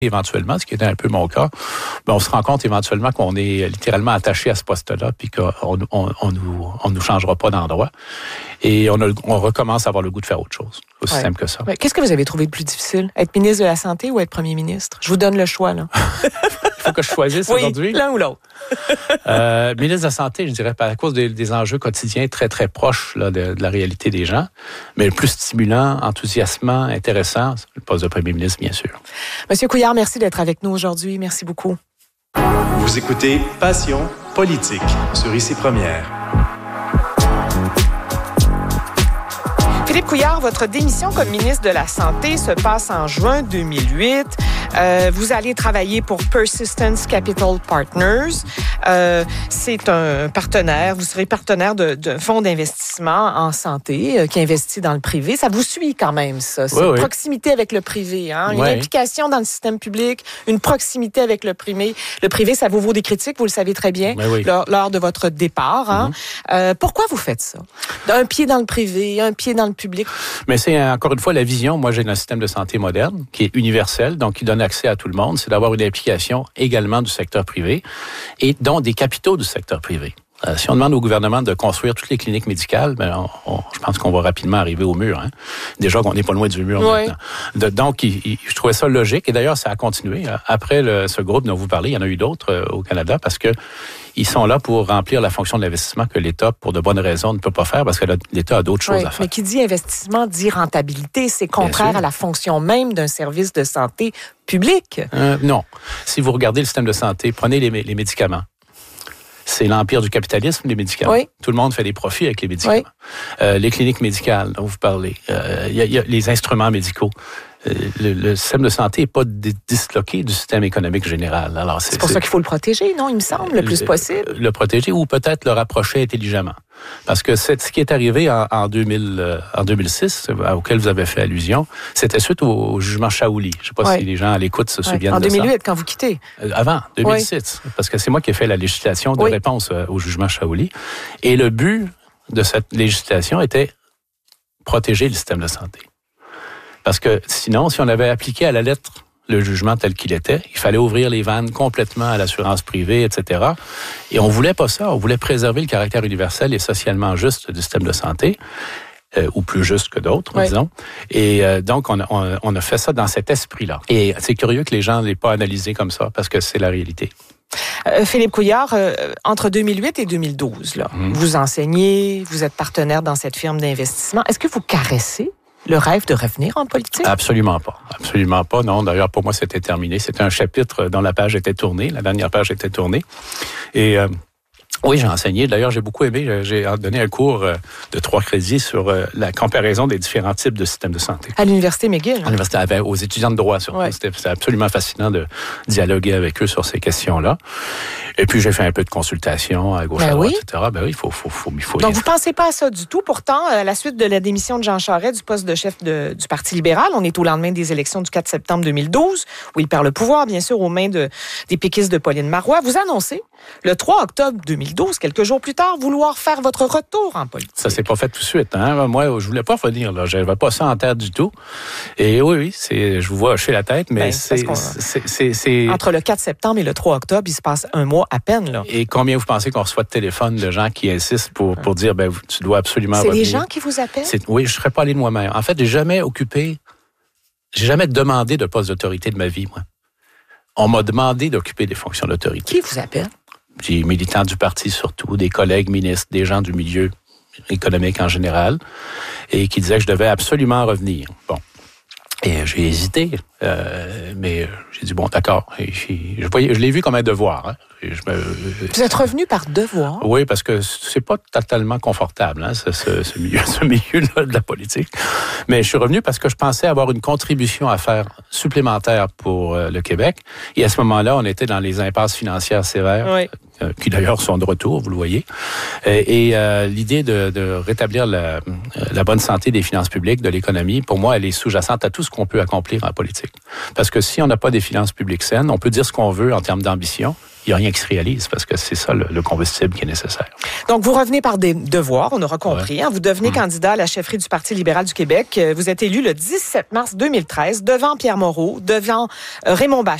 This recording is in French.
éventuellement, ce qui était un peu mon cas, on se rend compte éventuellement qu'on est littéralement attaché à ce poste-là, puis qu'on nous changera pas d'endroit. Et on recommence à avoir le goût de faire autre chose. Aussi simple que ça. Ouais. Qu'est-ce que vous avez trouvé le plus difficile? Être ministre de la Santé ou être premier ministre? Je vous donne le choix, là. Il faut que je choisisse aujourd'hui. L'un ou l'autre. Ministre de la Santé, je dirais, à cause des enjeux quotidiens très, très proches là, de la réalité des gens, mais le plus stimulant, enthousiasmant, intéressant, c'est le poste de premier ministre, bien sûr. Monsieur Couillard, merci d'être avec nous aujourd'hui. Merci beaucoup. Vous écoutez Passion politique sur ICI Première. Philippe Couillard, votre démission comme ministre de la Santé se passe en juin 2008. Vous allez travailler pour Persistence Capital Partners. C'est un partenaire. Vous serez partenaire d'un fonds d'investissement en santé qui investit dans le privé. Ça vous suit quand même, ça. C'est une proximité avec le privé. Hein? Une implication dans le système public, une proximité avec le privé. Le privé, ça vous vaut des critiques, vous le savez très bien, lors de votre départ. Hein? Pourquoi vous faites ça? Un pied dans le privé, un pied dans le public. Mais c'est encore une fois la vision. Moi, j'ai un système de santé moderne qui est universel, donc qui donne accès à tout le monde. C'est d'avoir une implication également du secteur privé et donc des capitaux du secteur privé. Si on demande au gouvernement de construire toutes les cliniques médicales, je pense qu'on va rapidement arriver au mur. Hein. Déjà qu'on n'est pas loin du mur maintenant. Donc, je trouvais ça logique. Et d'ailleurs, ça a continué. Après ce groupe dont vous parlez, il y en a eu d'autres au Canada parce que ils sont là pour remplir la fonction de l'investissement que l'État, pour de bonnes raisons, ne peut pas faire parce que l'État a d'autres choses à faire. Mais qui dit investissement dit rentabilité. C'est contraire à la fonction même d'un service de santé public. Non. Si vous regardez le système de santé, prenez les médicaments. C'est l'empire du capitalisme, les médicaments. Oui. Tout le monde fait des profits avec les médicaments. Oui. Les cliniques médicales dont vous parlez, il y a les instruments médicaux. Le système de santé n'est pas disloqué du système économique général. Alors, c'est pour ça qu'il faut le protéger, non? Il me semble, le plus possible. Le protéger ou peut-être le rapprocher intelligemment. Parce que ce qui est arrivé en 2006, auquel vous avez fait allusion, c'était suite au jugement Shaouli. Je ne sais pas si les gens à l'écoute se souviennent de ça. En 2008, quand vous quittez. Avant, 2006. Parce que c'est moi qui ai fait la législation de réponse au jugement Shaouli. Et le but de cette législation était protéger le système de santé. Parce que sinon, si on avait appliqué à la lettre le jugement tel qu'il était, il fallait ouvrir les vannes complètement à l'assurance privée, etc. Et on voulait pas ça. On voulait préserver le caractère universel et socialement juste du système de santé, ou plus juste que d'autres, disons. Et donc, on a fait ça dans cet esprit-là. Et c'est curieux que les gens ne l'aient pas analysé comme ça, parce que c'est la réalité. Philippe Couillard, entre 2008 et 2012, là, vous enseignez, vous êtes partenaire dans cette firme d'investissement. Est-ce que vous caressez le rêve de revenir en politique? Absolument pas. Absolument pas, non. D'ailleurs, pour moi, c'était terminé. C'était un chapitre dont la page était tournée. La dernière page était tournée. Et oui, j'ai enseigné. D'ailleurs, j'ai beaucoup aimé. J'ai donné un cours de 3 crédits sur la comparaison des différents types de systèmes de santé. À l'Université McGill? À l'université, aux étudiants de droit, surtout. Ouais. C'était absolument fascinant de dialoguer avec eux sur ces questions-là. Et puis, j'ai fait un peu de consultation à gauche, à droite, etc. Ben oui, il faut. Donc, vous ne pensez pas à ça du tout. Pourtant, à la suite de la démission de Jean Charest du poste de chef du Parti libéral, on est au lendemain des élections du 4 septembre 2012, où il perd le pouvoir, bien sûr, aux mains des péquistes de Pauline Marois. Vous annoncez, le 3 octobre 2012, quelques jours plus tard, vouloir faire votre retour en politique. Ça s'est pas fait tout de suite. Hein? Moi, je voulais pas revenir. Je n'avais pas ça en tête du tout. Et oui, je vous vois hocher la tête, mais c'est... Entre le 4 septembre et le 3 octobre, il se passe un mois à peine. Là. Et combien vous pensez qu'on reçoit de téléphone de gens qui insistent pour dire, tu dois absolument revenir? C'est les gens qui vous appellent? Oui, je ne serais pas allé de moi-même. En fait, j'ai jamais demandé de poste d'autorité de ma vie, moi. On m'a demandé d'occuper des fonctions d'autorité. Qui vous appelle? Des militants du parti surtout, des collègues ministres, des gens du milieu économique en général, et qui disaient que je devais absolument revenir. Bon. Et j'ai hésité, mais j'ai dit, bon, d'accord. Je l'ai vu comme un devoir. Hein. Vous êtes revenu par devoir? Oui, parce que c'est pas totalement confortable, hein, ce milieu-là de la politique. Mais je suis revenu parce que je pensais avoir une contribution à faire supplémentaire pour le Québec. Et à ce moment-là, on était dans les impasses financières sévères. Oui. qui d'ailleurs sont de retour, vous le voyez. Et l'idée de rétablir la bonne santé des finances publiques, de l'économie, pour moi, elle est sous-jacente à tout ce qu'on peut accomplir en politique. Parce que si on n'a pas des finances publiques saines, on peut dire ce qu'on veut en termes d'ambition, il n'y a rien qui se réalise parce que c'est ça le combustible qui est nécessaire. Donc, vous revenez par des devoirs, on aura compris. Ouais. Hein, vous devenez candidat à la chefferie du Parti libéral du Québec. Vous êtes élu le 17 mars 2013 devant Pierre Moreau, devant Raymond Bachand.